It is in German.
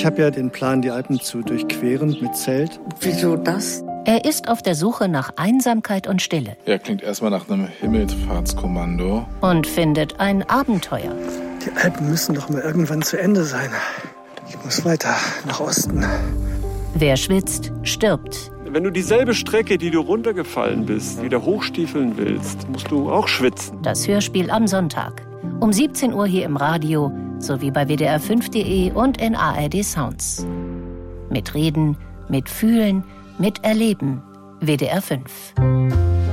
Ich habe ja den Plan, die Alpen zu durchqueren mit Zelt. Wieso das? Er ist auf der Suche nach Einsamkeit und Stille. Ja, klingt erstmal nach einem Himmelfahrtskommando. Und findet ein Abenteuer. Die Alpen müssen doch mal irgendwann zu Ende sein. Ich muss weiter nach Osten. Wer schwitzt, stirbt. Wenn du dieselbe Strecke, die du runtergefallen bist, wieder hochstiefeln willst, musst du auch schwitzen. Das Hörspiel am Sonntag. Um 17 Uhr hier im Radio, sowie bei WDR5.de und in ARD Sounds. Mit Reden, mit Fühlen, mit Erleben. WDR 5.